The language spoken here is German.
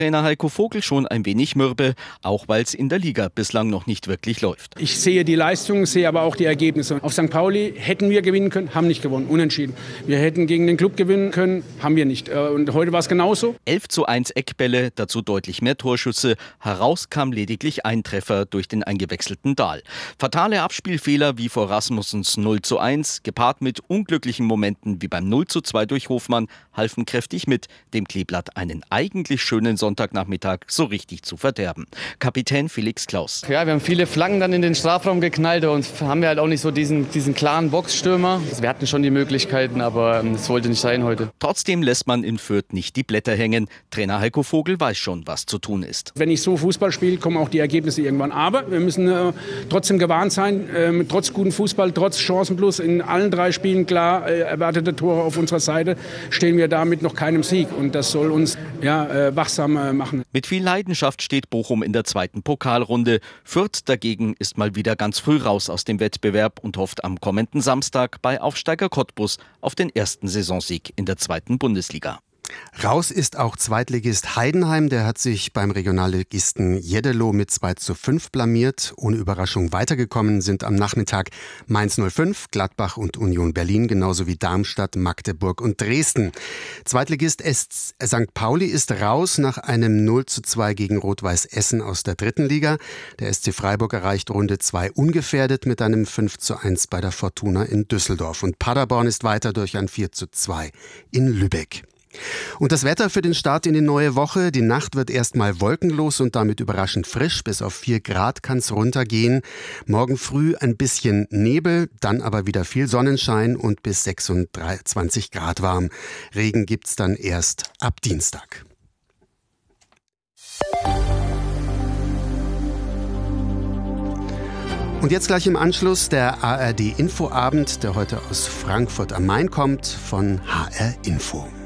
Trainer Heiko Vogel schon ein wenig mürbe, auch weil es in der Liga bislang noch nicht wirklich läuft. Ich sehe die Leistung, sehe aber auch die Ergebnisse. Auf St. Pauli hätten wir gewinnen können, haben nicht gewonnen, unentschieden. Wir hätten gegen den Club gewinnen können, haben wir nicht. Und heute war es genauso. 11:1 Eckbälle, dazu deutlich mehr Torschüsse. Heraus kam lediglich ein Treffer durch den eingewechselten Dahl. Fatale Abspielfehler wie vor Rasmussens 0:1, gepaart mit unglücklichen Momenten wie beim 0:2 durch Hofmann, halfen kräftig mit, dem Kleeblatt einen eigentlich schönen Sonntagnachmittag so richtig zu verderben. Kapitän Felix Klaus. Ja, wir haben viele Flanken dann in den Strafraum geknallt und haben wir halt auch nicht so diesen klaren Boxstürmer. Wir hatten schon die Möglichkeiten, aber es wollte nicht sein heute. Trotzdem lässt man in Fürth nicht die Blätter hängen. Trainer Heiko Vogel weiß schon, was zu tun ist. Wenn ich so Fußball spiele, kommen auch die Ergebnisse irgendwann. Aber wir müssen trotzdem gewarnt sein, trotz guten Fußball, trotz Chancenplus in allen 3 Spielen klar erwartete Tore auf unserer Seite, stehen wir da mit noch keinem Sieg. Und das soll uns wachsam machen. Mit viel Leidenschaft steht Bochum in der 2. Pokalrunde. Fürth dagegen ist mal wieder ganz früh raus aus dem Wettbewerb und hofft am kommenden Samstag bei Aufsteiger Cottbus auf den ersten Saisonsieg in der 2. Bundesliga. Raus ist auch Zweitligist Heidenheim. Der hat sich beim Regionalligisten Jeddelo mit 2:5 blamiert. Ohne Überraschung weitergekommen sind am Nachmittag Mainz 05, Gladbach und Union Berlin, genauso wie Darmstadt, Magdeburg und Dresden. Zweitligist St. Pauli ist raus nach einem 0:2 gegen Rot-Weiß Essen aus der 3. Liga. Der SC Freiburg erreicht Runde 2 ungefährdet mit einem 5:1 bei der Fortuna in Düsseldorf. Und Paderborn ist weiter durch ein 4:2 in Lübeck. Und das Wetter für den Start in die neue Woche. Die Nacht wird erstmal wolkenlos und damit überraschend frisch. Bis auf 4 Grad kann es runtergehen. Morgen früh ein bisschen Nebel, dann aber wieder viel Sonnenschein und bis 26 Grad warm. Regen gibt's dann erst ab Dienstag. Und jetzt gleich im Anschluss der ARD-Infoabend, der heute aus Frankfurt am Main kommt, von HR Info.